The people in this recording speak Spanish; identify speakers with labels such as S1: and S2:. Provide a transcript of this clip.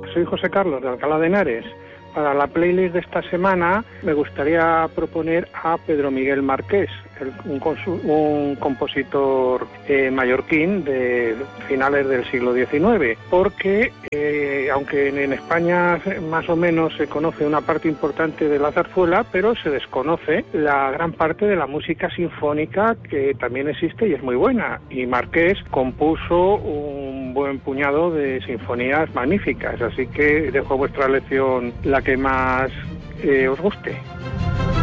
S1: Soy José Carlos de Alcalá de Henares. Para la playlist de esta semana me gustaría proponer a Pedro Miguel Marqués, un compositor mallorquín de finales del siglo XIX, porque aunque en España más o menos se conoce una parte importante de la zarzuela, pero se desconoce la gran parte de la música sinfónica que también existe y es muy buena. Y Marqués compuso un buen puñado de sinfonías magníficas, así que dejo a vuestra elección la que más os guste.